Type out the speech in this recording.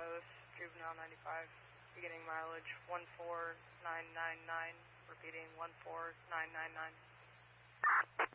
Coast, Juvenile 95, beginning mileage 14999, repeating 14999.